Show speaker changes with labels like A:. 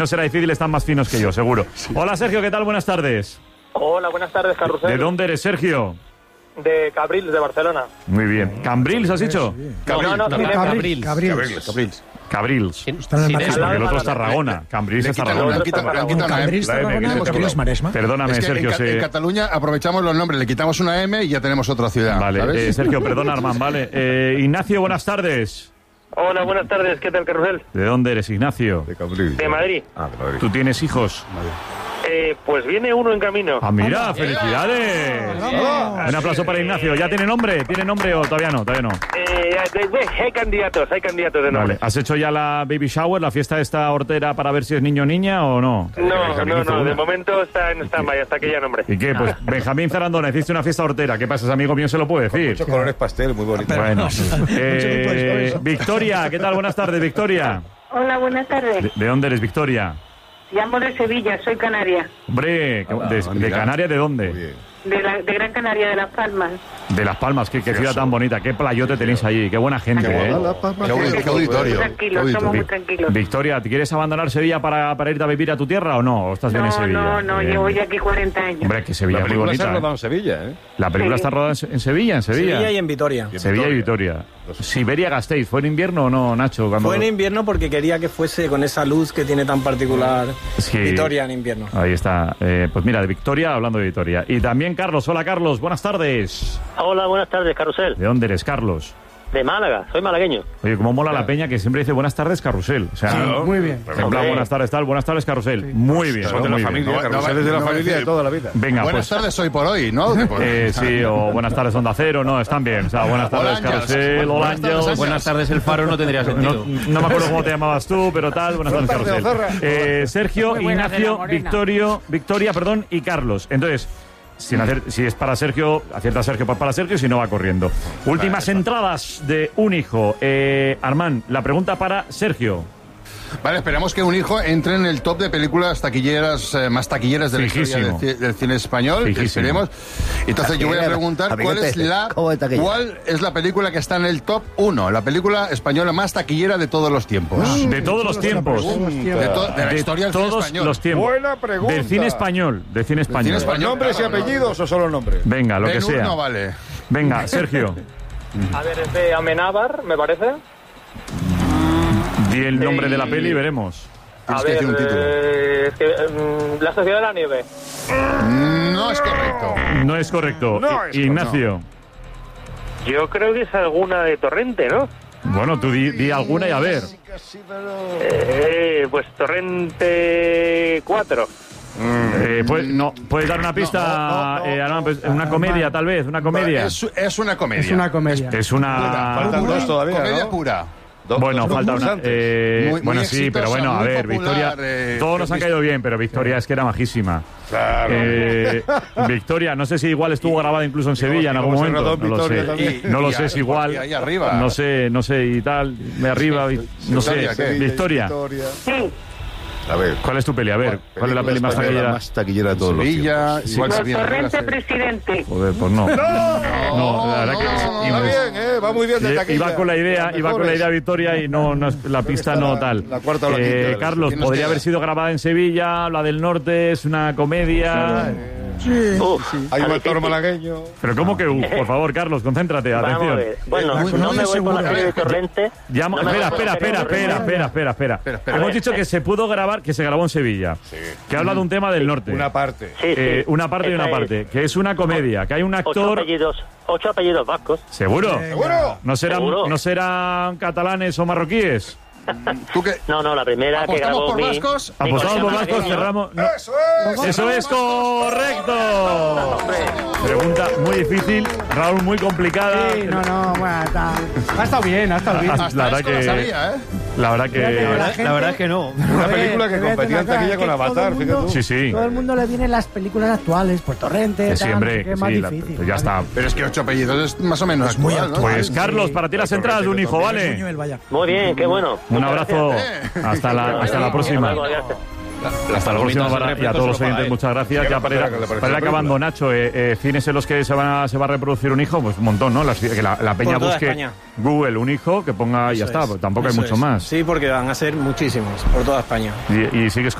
A: No será difícil, están más finos que yo, seguro. Sí. Hola, Sergio, ¿qué tal? Buenas tardes.
B: Hola, buenas tardes, Carrusel.
A: ¿De dónde eres, Sergio?
B: De Cabrils, de Barcelona.
A: Muy bien. ¿Cambrils has dicho? Cabrils. Porque el otro es Tarragona. Cambrils es Tarragona. Perdóname, Sergio.
C: En Cataluña aprovechamos los nombres, le quitamos una M y ya tenemos otra ciudad.
A: Vale, Sergio, perdona, Armand, vale. Ignacio, buenas tardes.
B: Hola, buenas tardes, ¿qué tal, Carrusel?
A: ¿De dónde eres, Ignacio?
C: De Cabrils.
B: De Madrid.
C: De Madrid.
A: ¿Tú tienes hijos?
B: Pues viene uno en camino.
A: ¡Ah, mira! ¡Felicidades! Un aplauso para Ignacio. ¿Ya tiene nombre? ¿Tiene nombre o todavía no? Todavía no.
B: Hay candidatos de nombre.
A: Vale. ¿Has hecho ya la baby shower, la fiesta esta hortera para ver si es niño o niña o no?
B: No, de momento está en stand-by hasta que ya nombre.
A: ¿Y qué? Pues Benjamín Zarandona, hiciste una fiesta hortera. ¿Qué pasa? Amigo mío se lo puede decir.
C: Muchos colores pastel, muy bonito.
A: Bueno. Victoria, ¿qué tal? Buenas tardes, Victoria.
D: Hola, buenas tardes.
A: ¿De dónde eres, Victoria?
D: Llamo de Sevilla, soy canaria.
A: Hombre, ¿de Canarias de dónde?
D: De Gran Canaria, de Las Palmas.
A: De Las Palmas, qué ciudad tan bonita, qué playote tenéis allí, qué buena gente,
C: Qué auditorio.
D: Tranquilos, somos muy tranquilos.
A: Victoria, ¿te quieres abandonar Sevilla para irte a vivir a tu tierra o no? ¿O estás bien en Sevilla?
D: No, llevo ya aquí 40 años.
A: Hombre, que Sevilla es muy bonita.
C: La película está rodada en Sevilla, ¿eh?
A: La película está rodada en Sevilla,
E: Sevilla y en Vitoria.
A: Sevilla y Vitoria. Siberia-Gasteiz, ¿fue en invierno o no, Nacho?
E: Fue en invierno porque quería que fuese con esa luz que tiene tan particular Vitoria en invierno.
A: Ahí está. Pues mira, de Victoria, hablando de Vitoria. Y también Carlos. Hola, Carlos. Buenas tardes.
B: Hola, buenas tardes, Carrusel.
A: ¿De dónde eres, Carlos?
B: De Málaga, soy malagueño.
A: Oye, cómo mola la peña que siempre dice buenas tardes, Carrusel. O sea,
E: muy bien.
A: En plan, buenas tardes, tal, buenas tardes, Carrusel. Sí. Muy bien.
C: Son de la familia, Carrusel es de la familia de toda la vida.
A: Venga,
C: buenas tardes hoy por hoy, ¿no?
A: Sí, o buenas tardes, Onda Cero, no, están bien. O sea, buenas tardes, Carrusel, Hola, Ángel.
E: Buenas tardes, El Faro, no tendría sentido.
A: No me acuerdo cómo te llamabas tú, pero tal, buenas tardes, Carrusel. Sergio, Ignacio, Victoria, y Carlos. Entonces, si es para Sergio, acierta Sergio para Sergio, si no va corriendo. Últimas entradas de un hijo. Armand, la pregunta para Sergio.
C: Vale, esperamos que un hijo entre en el top de películas taquilleras más taquilleras de la historia del cine español. Esperemos. Entonces yo voy a preguntar cuál es la película que está en el top 1, la película española más taquillera de todos los tiempos.
A: De todos los tiempos.
C: De la historia del cine español.
A: Los tiempos.
C: Buena pregunta.
A: Del cine español.
C: ¿Nombres y apellidos o solo nombres?
A: Venga, lo que sea.
C: No vale.
A: Venga, Sergio.
B: A ver, es de Amenábar, me parece.
A: Di el nombre de la peli y veremos.
B: A ver, La Sociedad de la Nieve.
C: No es correcto.
A: No es correcto. Ignacio.
B: Yo creo que es alguna de Torrente, ¿no?
A: Bueno, tú di alguna y a ver.
B: Pues Torrente 4.
A: Pues no, puedes dar una pista, una comedia tal vez, una comedia.
C: Es una comedia.
A: Es una
C: faltan dos todavía, comedia pura.
A: Bueno, falta una. Bueno, sí, pero bueno, a ver,
C: popular,
A: Victoria. Todos nos han caído bien, pero Victoria es que era majísima.
C: Claro.
A: Victoria, no sé si igual estuvo grabada incluso en Sevilla en algún momento. No lo sé. No lo sé, es igual.
C: Ahí arriba.
A: No sé y tal. Arriba, no sé. Victoria.
C: A ver,
A: ¿cuál es tu peli? A ver, ¿cuál es la peli más taquillera?
C: Más taquillera de todos los tiempos.
D: Torrente Presidente.
A: Joder, pues no. No, la verdad que
C: va bien, va muy bien de taquilla.
A: Iba con la idea Victoria y no la pista no tal.
C: La cuarta o la quinta.
A: Carlos, podría haber sido grabada en Sevilla, la del norte, es una comedia.
C: Sí. Hay un actor malagueño.
A: Pero ¿cómo que por favor, Carlos, concéntrate, atención.
B: Bueno, no me voy por la serie de Torrente.
A: Espera. Hemos dicho que se pudo grabar, que se grabó en Sevilla. Sí. Que habla de un tema del norte.
C: Una parte.
A: Una parte y una parte. Que es una comedia, que hay un actor.
B: 8 apellidos vascos.
A: ¿Seguro?
C: ¿Seguro?
A: ¿No serán catalanes o marroquíes?
C: ¿Tú qué?
B: No, la primera que grabó
C: por vascos.
A: Apostamos por vascos, cerramos. No. Eso es correcto. Pregunta muy difícil, Raúl, muy complicada.
E: Sí, bueno, ha estado bien.
A: La verdad que
C: sabía,
A: la verdad
E: es que no.
C: Una película que competía en taquilla con Avatar, fíjate tú.
A: Sí.
F: Todo el mundo le vienen las películas actuales, por Torrente,
A: siempre,
F: que es más difícil.
A: Ya está.
C: Pero es que 8 apellidos es más o menos
F: muy
C: actual, ¿no?
A: Pues Carlos, para ti las entradas de un hijo, ¿vale?
B: Muy bien, qué bueno.
A: Un abrazo. Hasta la próxima. Hasta la próxima, y a todos los oyentes, muchas gracias. Ya para ir acabando, Nacho, cines en los que se va a reproducir un hijo, pues un montón, ¿no? Que la peña busque España. Google un hijo, que ponga y ya está, tampoco hay mucho más.
E: Sí, porque van a ser muchísimos, por toda España.
A: Y sigues